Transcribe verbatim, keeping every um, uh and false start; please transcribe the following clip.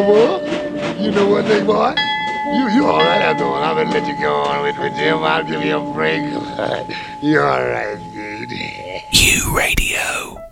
what? You know what, big boy? You you all right after all. I'm gonna let you go on with, with Jim. I'll give you a break. You all right, dude? U Radio.